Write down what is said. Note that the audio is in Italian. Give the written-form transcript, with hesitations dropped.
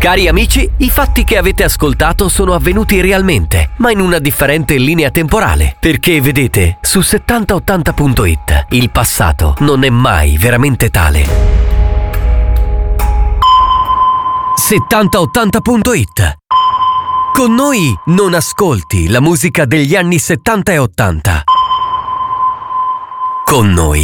Cari amici, i fatti che avete ascoltato sono avvenuti realmente, ma in una differente linea temporale. Perché vedete, su 7080.it il passato non è mai veramente tale. 7080.it. Con noi non ascolti la musica degli anni 70 e 80. Con noi